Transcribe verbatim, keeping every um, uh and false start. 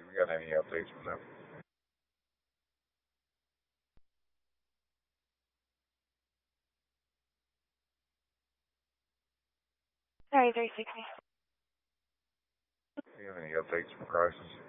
we got any updates from them. Sorry, three sixty. Do you have any updates from Crisis?